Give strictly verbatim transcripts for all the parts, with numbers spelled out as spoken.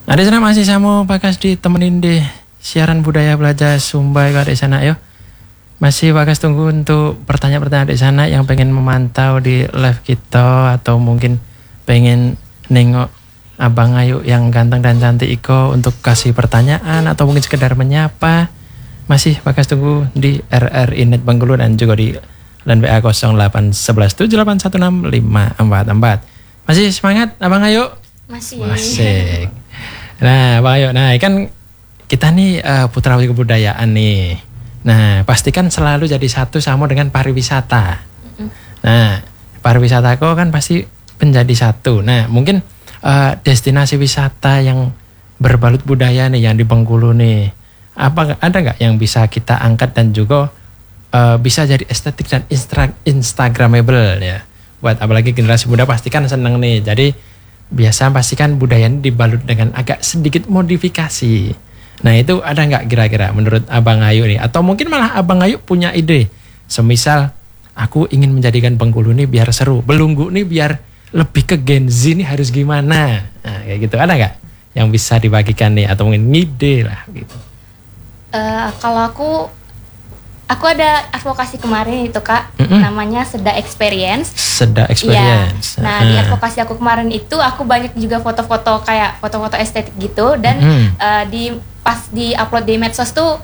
Ada sana masih sama Bagas ditemenin di siaran budaya belajar Sumba di sana yuk. Masih Bagas tunggu untuk pertanyaan-pertanyaan di sana yang pengen memantau di live kita atau mungkin pengen nengok Abang Ayu yang ganteng dan cantik Iko untuk kasih pertanyaan atau mungkin sekedar menyapa. Masih Bagas tunggu di R R I Net Bengkulu dan juga di line W A nol delapan satu satu tujuh delapan satu enam lima empat empat. Masih semangat Abang Ayu? Masih. Masih. Nah, Bang Ayu, nah kan kita nih uh, putra kebudayaan nih. Nah, pastikan selalu jadi satu sama dengan pariwisata. Mm. Nah, pariwisata kok kan pasti menjadi satu. Nah, mungkin uh, destinasi wisata yang berbalut budaya nih yang di Bengkulu nih. Apa ada nggak yang bisa kita angkat dan juga uh, bisa jadi estetik dan instra, instagramable ya? Buat apalagi generasi muda pastikan seneng nih. Jadi biasa pastikan budaya ini dibalut dengan agak sedikit modifikasi. Nah itu ada nggak kira-kira menurut Abang Ayu nih? Atau mungkin malah Abang Ayu punya ide. Semisal aku ingin menjadikan Bengkulu nih biar seru. Belunggu nih biar lebih ke Gen Z nih harus gimana? Nah kayak gitu ada nggak yang bisa dibagikan nih? Atau mungkin ngide lah gitu. Uh, kalau aku Aku ada advokasi kemarin itu Kak, mm-hmm. namanya Seda Experience. Seda Experience. Ya. Nah uh. di advokasi aku kemarin itu aku banyak juga foto-foto kayak foto-foto estetik gitu dan mm-hmm. uh, di pas di upload di medsos tuh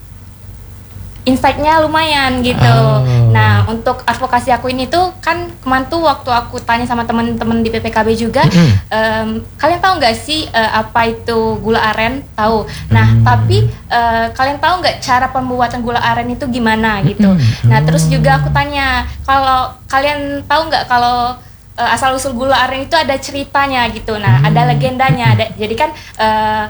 insight-nya lumayan gitu. Oh. Nah untuk advokasi aku ini tuh kan kemarin tuh waktu aku tanya sama teman-teman di P P K B juga, mm-hmm. um, kalian tahu nggak sih uh, apa itu gula aren? Tahu. Nah mm-hmm. tapi uh, kalian tahu nggak cara pembuatan gula aren itu gimana gitu? Mm-hmm. Nah terus juga aku tanya kalau kalian tahu nggak kalau uh, asal usul gula aren itu ada ceritanya gitu. Nah mm-hmm. ada legendanya. Ada, jadi kan uh,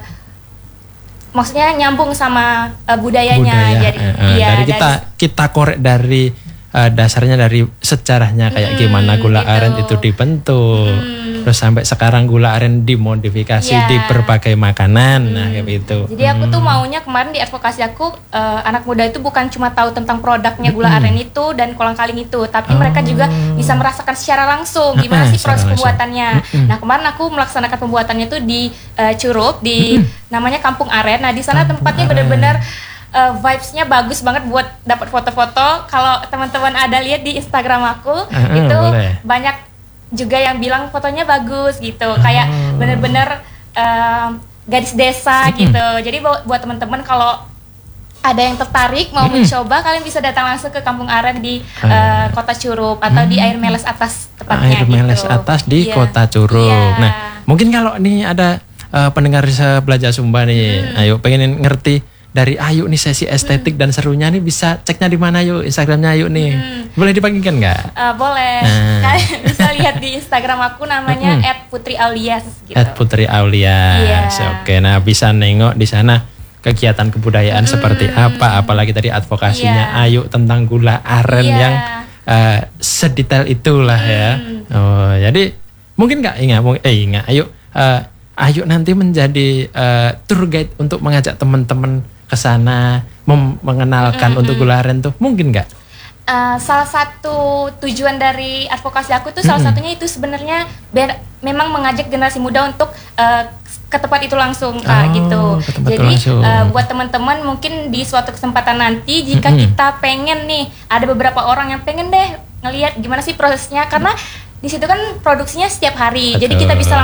maksudnya nyambung sama uh, budayanya. Budaya, jadi uh, ya, dari kita dari, kita korek dari uh, dasarnya dari sejarahnya kayak hmm, gimana gula gitu. Aren itu dibentuk. Hmm. Terus sampai sekarang gula aren dimodifikasi yeah. di berbagai makanan. Hmm. Nah kayak gitu. Jadi aku tuh maunya kemarin di advokasi aku uh, anak muda itu bukan cuma tahu tentang produknya gula hmm. aren itu dan kolang-kaling itu, tapi oh. mereka juga bisa merasakan secara langsung gimana sih proses pembuatannya. Hmm. Nah kemarin aku melaksanakan pembuatannya itu di uh, Curup di hmm. namanya Kampung Aren. Nah di sana Kampung tempatnya benar-benar uh, vibes-nya bagus banget buat dapat foto-foto. Kalau teman-teman ada lihat di Instagram aku uh, itu boleh. Banyak juga yang bilang fotonya bagus gitu, uh. kayak benar-benar uh, gadis desa uh. gitu. Jadi buat, buat teman-teman kalau ada yang tertarik mau uh. mencoba, kalian bisa datang langsung ke Kampung Aren di uh, uh, Kota Curup atau uh. di Air Meles Atas tepatnya. Air Meles gitu. Atas di yeah. Kota Curup. Yeah. Nah mungkin kalau ini ada Uh, pendengar belajar Sumba nih, hmm. ayo pengen ngerti dari Ayu nih sesi estetik hmm. dan serunya nih bisa ceknya di mana yuk Instagramnya Ayu nih, hmm. boleh dibagikan nggak? Uh, boleh, nah. Kalian bisa lihat di Instagram aku namanya et putri aulias. Gitu. et putri aulias, yeah. Oke, nah bisa nengok di sana kegiatan kebudayaan hmm. seperti apa, apalagi tadi advokasinya yeah. Ayu tentang gula aren yeah. yang uh, sedetail itulah hmm. ya. Oh, jadi mungkin nggak ingat, eh ingat Ayu. Uh, Ayu nanti menjadi uh, tour guide untuk mengajak teman-teman ke sana, mem- mengenalkan mm-hmm. untuk gula aren tuh mungkin nggak? Uh, salah satu tujuan dari advokasi aku tuh mm-hmm. salah satunya itu sebenarnya biar memang mengajak generasi muda untuk uh, ke tempat itu langsung Kak, oh, gitu. Jadi uh, buat teman-teman mungkin di suatu kesempatan nanti jika mm-hmm. kita pengen nih ada beberapa orang yang pengen deh ngelihat gimana sih prosesnya karena di situ kan produksinya setiap hari. Betul. Jadi kita bisa